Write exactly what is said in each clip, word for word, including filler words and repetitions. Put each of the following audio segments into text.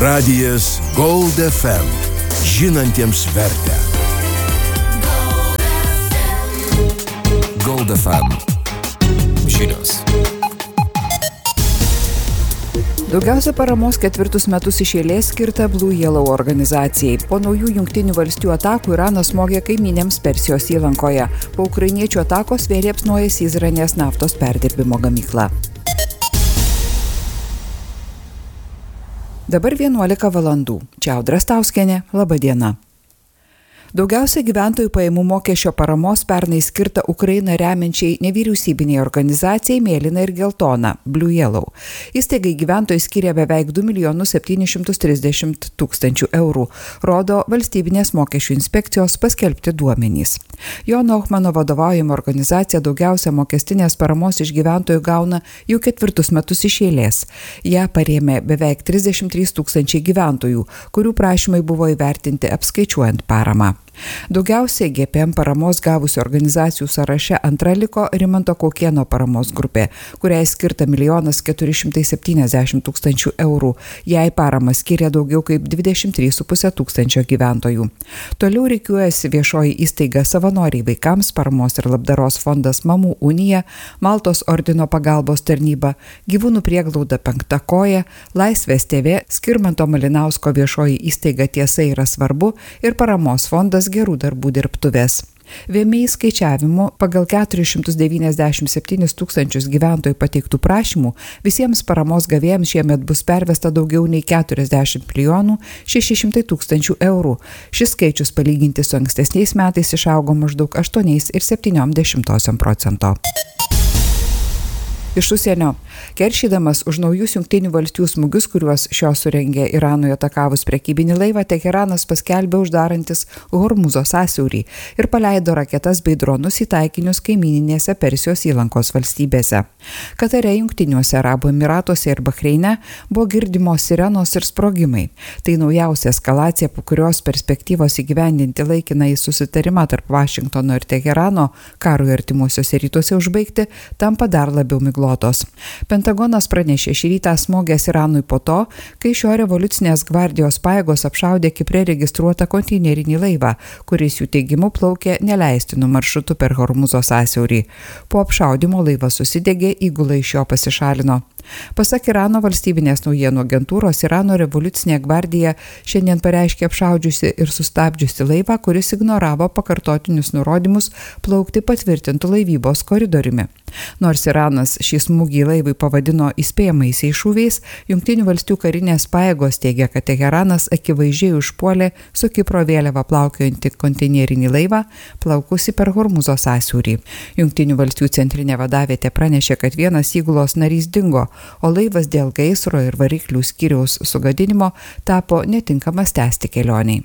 Radijas Gold F M. Žinantiems vertę. Gold F M. Žinios. Daugiausia paramos ketvirtus metus iš eilės skirta Blue Yellow organizacijai. Po naujų Jungtinių valstijų atakų Iranas smogė kaimynėms Persijos įlankoje. Po ukrainiečių atakos vėl liepsnoja Izraelės naftos perdirbimo gamykla. Dabar vienuolika valandų. Čia Audra Stauskienė. Labą dieną. Daugiausia gyventojų pajamų mokesčio paramos pernai skirta Ukrainą remiančiai nevyriausybiniai organizacijai Mėlyna ir Geltona Blue Yellow. Įstaigai gyventojai skiria beveik du milijonus septynis šimtus trisdešimt tūkstančių eurų, rodo valstybinės mokesčių inspekcijos paskelbti duomenys. Jono Ochmano vadovaujama organizacija daugiausia mokestinės paramos iš gyventojų gauna jau ketvirtus metus iš eilės. Ją parėmė beveik trisdešimt trys tūkstančiai gyventojų, kurių prašymai buvo įvertinti apskaičiuojant paramą. Daugiausiai G P M paramos gavusių organizacijų sąraše antra liko Rimanto Kaukėno paramos grupė, kuriai skirta milijonas keturi šimtai septyniasdešimt tūkstančių eurų. Jai paramą skiria daugiau kaip dvidešimt trys su puse tūkstančio gyventojų. Toliau rikiuojasi viešoji įstaiga Savanoriai vaikams, paramos ir labdaros fondas Mamų unija, Maltos ordino pagalbos tarnyba, Gyvūnų prieglauda Penkta koja, Laisvės T V, Skirmanto Malinausko viešoji įstaiga Tiesa yra svarbu ir paramos fondas Gerų darbų dirbtuvės. V M I skaičiavimu pagal keturis šimtus devyniasdešimt septynis tūkstančius gyventojų pateiktų prašymų visiems paramos gavėjams šiemet bus pervesta daugiau nei keturiasdešimt milijonų šeši šimtai tūkstančių eurų. Šis skaičius palyginti su ankstesniais metais išaugo maždaug aštuoniais ir septyniom dešimtosiom procento. Iš užsienio. Keršydamas už naujus Jungtinių valstijų smūgius, kuriuos šios surengė Iranui atakavus prekybinį laivą, Teheranas paskelbė uždarantis Hormuzo sąsiaurį ir paleido raketas bei dronus į taikinius kaimyninėse Persijos įlankos valstybėse. Katare, Jungtiniuose Arabų Emyratuose ir Bahreine buvo girdimos sirenos ir sprogimai. Tai naujausia eskalacija, po kurios perspektyvos įgyvendinti laikinąjį susitarimą tarp Vašingtono ir Teherano karui artimuosiuose rytuose užbaigti tampa dar labiau miglotos. Pentagonas pranešė šį rytą smogęs Iranui po to, kai šio revoliucinės gvardijos pajėgos apšaudė Kipre registruotą konteinerinį laivą, kuris jų teigimu plaukė neleistinu maršrutu per Hormuzo sąsiaurį. Po apšaudimo laivas susidegė, įgula iš jo pasišalino. Pasak Irano valstybinės naujienų agentūros, Irano revoliucinė gvardija šiandien pareiškė apšaudžiusi ir sustabdžiusi laivą, kuris ignoravo pakartotinius nurodymus plaukti patvirtintų laivybos koridoriumi. Nors Iranas šį smūgį laivui pavadino įspėjamaisiais šūviais, Jungtinių valstijų karinės pajėgos teigia, kad Teheranas akivaizdžiai užpuolė su Kipro vėliava plaukiojantį konteinerinį laivą, plaukusi per Hormuzo sąsiaurį. Jungtinių valstijų centrinė vadavietė pranešė, kad vienas įgulos narys dingo, o laivas dėl gaisro ir variklių skyriaus sugadinimo tapo netinkamas tęsti kelioniai.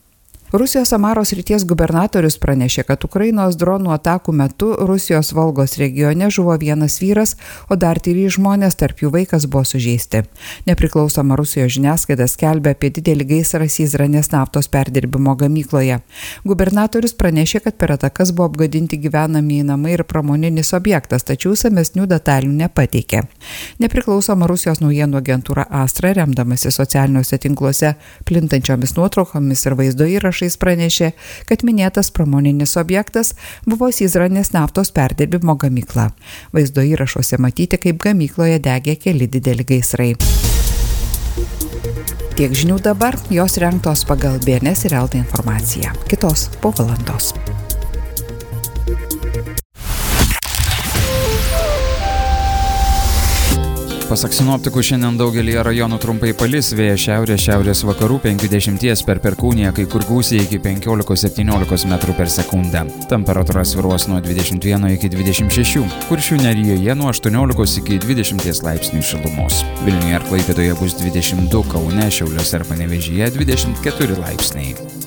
Rusijos Samaros srities gubernatorius pranešė, kad Ukrainos dronų atakų metu Rusijos Volgos regione žuvo vienas vyras, o dar trys žmonės, tarp jų vaikas, buvo sužeisti. Nepriklausoma Rusijos žiniasklaida skelbia apie didelį gaisrą Izraelės naftos perdirbimo gamykloje. Gubernatorius pranešė, kad per atakas buvo apgadinti gyvenamieji namai ir pramoninis objektas, tačiau samesnių detalių nepateikė. Nepriklausoma Rusijos naujienų agentūra Astra, remdamasi socialiniuose tinkluose plintančiomis nuotraukomis ir vaizdo įrašais, pranešė, kad minėtas pramoninis objektas buvo Izraelės naftos perdirbimo gamykla. Vaizdo įrašuose matyti, kaip gamykloje degė keli dideli gaisrai. Tiek žinių dabar, jos rengtos pagal B N S ir L T informaciją. Kitos po valandos. Pasak sinoptikų, šiandien daugelį rajonų trumpai palis, vėjas šiaurės šiaurės vakarų penkiasdešimties per perkūniją, kai kur gūsiai iki penkiolikos septyniolikos metrų per sekundę. Temperatūra svyruos nuo dvidešimt vieno iki dvidešimt šešių, Kuršių nerijoje nuo aštuoniolikos iki dvidešimties laipsnių šilumos. Vilniuje ir Klaipėdoje bus dvidešimt du, Kaune, Šiauliuose ir Panevėžyje dvidešimt keturi laipsniai.